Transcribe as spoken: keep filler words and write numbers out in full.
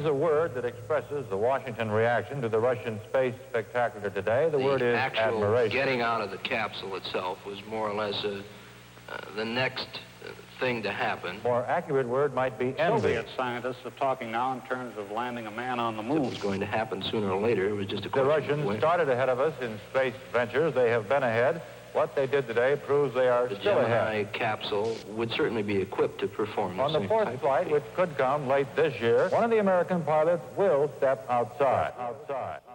is a word that expresses the Washington reaction to the Russian space spectacular today. The, the word is actual admiration. Getting out of the capsule itself was more or less a, uh, the next thing to happen. More accurate word might be envy. Soviet scientists are talking now in terms of landing a man on the moon. It was going to happen sooner or later. It was just a The question Russians of when. started ahead of us in space ventures. They have been ahead. What they did today proves they are The still Gemini ahead. capsule would certainly be equipped to perform On the same fourth type of flight, feat. which could come late this year, one of the American pilots will step outside. Outside.